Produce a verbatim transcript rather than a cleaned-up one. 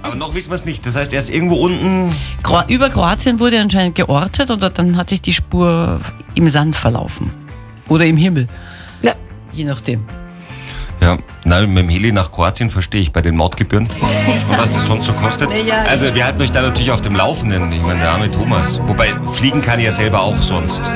Aber noch wissen wir es nicht. Das heißt, er ist irgendwo unten. Kro- Über Kroatien wurde er anscheinend geortet und dann hat sich die Spur im Sand verlaufen. Oder im Himmel. Ja. Je nachdem. Ja, nein, mit dem Heli nach Kroatien verstehe ich bei den Mautgebühren und was das sonst so kostet. Ja, also wir halten euch da natürlich auf dem Laufenden. Ich meine, der arme Thomas. Wobei, fliegen kann ich ja selber auch sonst.